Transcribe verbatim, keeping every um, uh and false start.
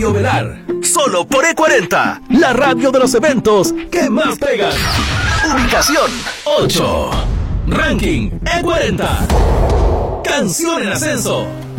Radio Velar, solo por E cuarenta, la radio de los eventos que más pegan. Ubicación ocho. Ranking E cuarenta. Canción en ascenso.